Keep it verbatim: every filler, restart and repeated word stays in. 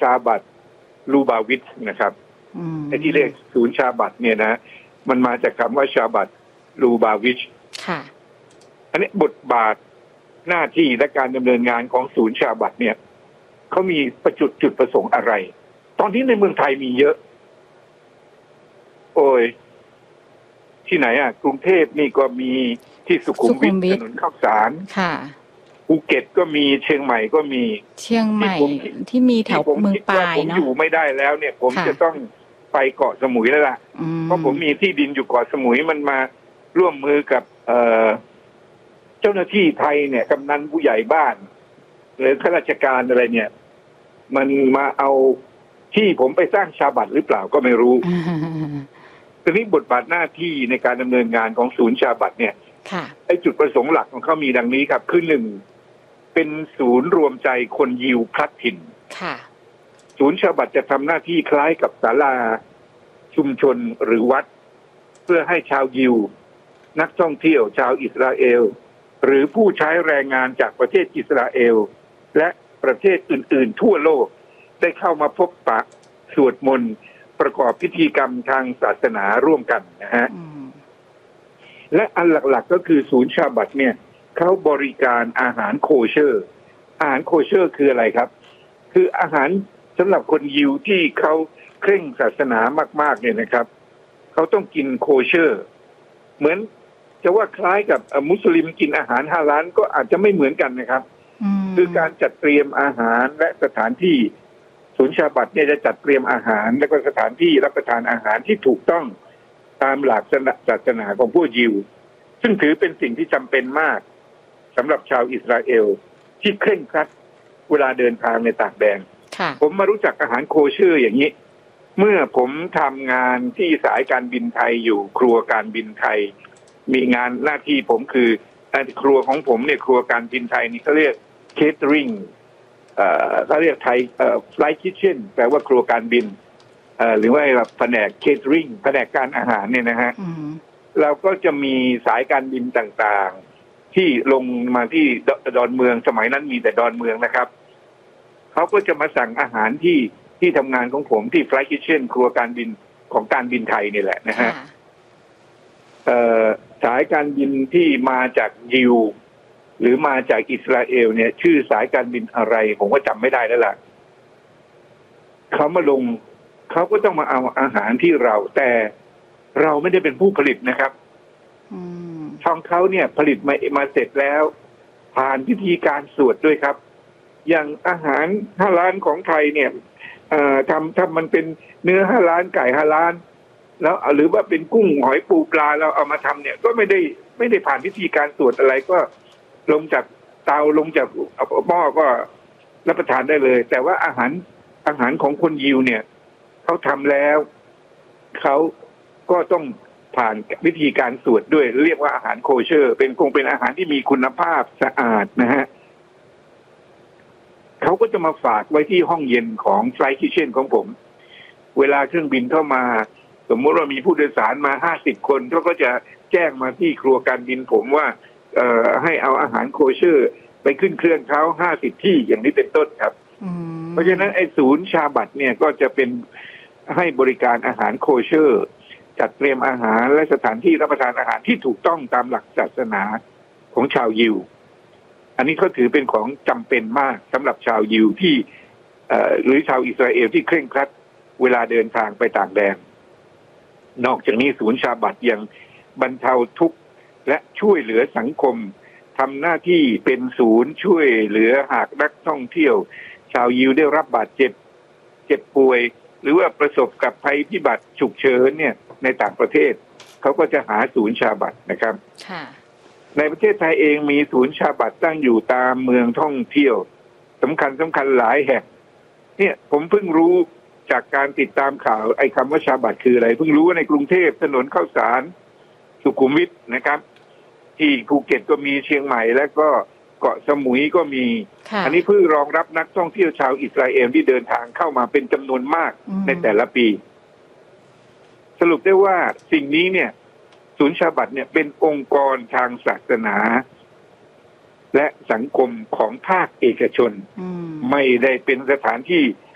าบัตลูบาวิชนะครับไอ้ที่เรียกศูนย์ชาบัตเนี่ยนะมันมาจากคำว่าชาบัตลูบาวิชค่ะอันนี้บทบาทหน้าที่และการดำเนินงานของศูนย์ชาบัตเนี่ยเขามีประจุดจุดประสงค์อะไรตอนที่ในเมืองไทยมีเยอะโอ้ยที่ไหนอ่ะกรุงเทพนี่ก็มีที่สุขุมวิทถนนข้าวสารค่ะภูเก็ตก็มีเชียงใหม่ก็มีเชียงใหม่ที่มีแถวเมืองปลายเนาะผมอยู่ไม่ได้แล้วเนี่ยผมจะต้องไปเกาะสมุยแล้วล่ะเพราะผมมีที่ดินอยู่เกาะสมุยมันมาร่วมมือกับเอ่อเจ้าหน้าที่ไทยเนี่ยกำนันผู้ใหญ่บ้านหรือข้าราชการอะไรเนี่ยมันมาเอาที่ผมไปสร้างชาบัตหรือเปล่าก็ไม่รู้ทีนี้บทบาทหน้าที่ในการดำเนินงานของศูนย์ชาบัตเนี่ยไอ้จุดประสงค์หลักของเขามีดังนี้ครับคือหนึ่งเป็นศูนย์รวมใจคนยิวพลัดถิ่นศูนย์ชาบัตจะทำหน้าที่คล้ายกับศาลาชุมชนหรือวัดเพื่อให้ชาวยิวนักท่องเที่ยวชาวอิสราเอลหรือผู้ใช้แรงงานจากประเทศอิสราเอลและประเทศอื่นๆทั่วโลกได้เข้ามาพบปะสวดมนต์ประกอบพิธีกรรมทางศาสนาร่วมกันนะฮะและอันหลักๆก็คือศูนย์ชาบัตเนี่ยเขาบริการอาหารโคเชอร์อาหารโคเชอร์คืออะไรครับคืออาหารสำหรับคนยิวที่เขาเคร่งศาสนามากๆเนี่ยนะครับเขาต้องกินโคเชอร์เหมือนจะว่าคล้ายกับมุสลิมกินอาหารฮาลาลก็อาจจะไม่เหมือนกันนะครับคือการจัดเตรียมอาหารและสถานที่ศูนย์ชาบัตเนี่ยจะจัดเตรียมอาหารและก็สถานที่รับประทานอาหารที่ถูกต้องตามหลักศาสนาของผู้ยิวซึ่งถือเป็นสิ่งที่จำเป็นมากสำหรับชาวอิสราเอลที่เคร่งครัดเวลาเดินทางในต่างแดนผมมารู้จักอาหารโคเชอร์อย่างนี้เมื่อผมทำงานที่สายการบินไทยอยู่ครัวการบินไทยมีงานหน้าที่ผมคือครัวของผมเนี่ยครัวการบินไทยนี่เขาเรียก catering เอ่อเขาเรียกไทยเอ่อ flight kitchen แปลว่าครัวการบินเอ่อหรือว่าแบบแผนก catering แผนกการอาหารเนี่ยนะฮะเราก็จะมีสายการบินต่างๆที่ลงมาที่ดอนเมืองสมัยนั้นมีแต่ดอนเมืองนะครับเขาก็จะมาสั่งอาหารที่ที่ทำงานของผมที่ flight kitchen ครัวการบินของการบินไทยนี่แหละนะฮะเอ่อสายการบินที่มาจากยิวหรือมาจากอิสราเอลเนี่ยชื่อสายการบินอะไรผมก็จำไม่ได้แล้วล่ะเขามาลงเขาก็ต้องมาเอาอาหารที่เราแต่เราไม่ได้เป็นผู้ผลิตนะครับช่องเขาเนี่ยผลิตมามาเสร็จแล้วผ่านพิธีการสวดด้วยครับอย่างอาหารห้าล้านของไทยเนี่ยทำทำมันเป็นเนื้อห้าล้านไก่ห้าล้านแล้วหรือว่าเป็นกุ้งหอยปูปลาเราเอามาทำเนี่ยก็ไม่ได้ไม่ได้ผ่านพิธีการสวดอะไรก็ลงจากเตาลงจากหม้อก็รับประทานได้เลยแต่ว่าอาหารอาหารของคนยิวเนี่ยเขาทำแล้วเขาก็ต้องผ่านวิธีการสวดด้วยเรียกว่าอาหารโคเชอร์เป็นคงเป็นอาหารที่มีคุณภาพสะอาดนะฮะเขาก็จะมาฝากไว้ที่ห้องเย็นของไฟล์คิทเช่นของผมเวลาเครื่องบินเข้ามาสมมติว่ามีผู้โดยสารมาห้าสิบคนเขาก็จะแจ้งมาที่ครัวการบินผมว่าเอ่อให้เอาอาหารโคเชอร์ไปขึ้นเครื่องเขาห้าสิบที่อย่างนี้เป็นต้นครับเพราะฉะนั้นไอ้ศูนย์ชาบัตเนี่ยก็จะเป็นให้บริการอาหารโคเชอร์จัดเตรียมอาหารและสถานที่รับประทานอาหารที่ถูกต้องตามหลักศาสนาของชาวยิวอันนี้เขาถือเป็นของจำเป็นมากสำหรับชาวยิวที่หรือชาวอิสราเอลที่เคร่งครัดเวลาเดินทางไปต่างแดนนอกจากนี้ศูนย์ชาบัตยังบรรเทาทุกข์และช่วยเหลือสังคมทำหน้าที่เป็นศูนย์ช่วยเหลือหากนักท่องเที่ยวชาวยิวได้รับบาดเจ็บเจ็บป่วยหรือว่าประสบกับภัยพิบัติฉุกเฉินเนี่ยในต่างประเทศเขาก็จะหาศูนย์ชาบัตนะครับในประเทศไทยเองมีศูนย์ชาบัตตั้งอยู่ตามเมืองท่องเที่ยวสำคัญสำคัญหลายแห่งเนี่ยผมเพิ่งรู้จากการติดตามข่าวไอ้คำว่าชาบัตคืออะไรเพิ่งรู้ว่าในกรุงเทพถนนข้าวสารสุขุมวิทนะครับที่ภูเก็ตก็มีเชียงใหม่แล้วก็เกาะสมุยก็มีอันนี้เพื่อรองรับนักท่องเที่ยวชาวอิสราเอลที่เดินทางเข้ามาเป็นจำนวนมากในแต่ละปีสรุปได้ว่าสิ่งนี้เนี่ยศูนย์ชาบัตเนี่ยเป็นองค์กรทางศาสนาและสังคมของภาคเอกชนไม่ได้เป็นสถานที่